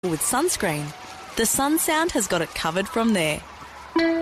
with sunscreen. The Sun Sound has got it covered from there.